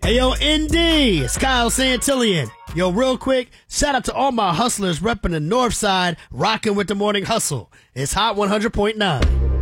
Hey, yo, ND, it's Kyle Santillian. Yo, real quick, shout out to all my hustlers repping the north side, rocking with the morning hustle. It's Hot 100.9.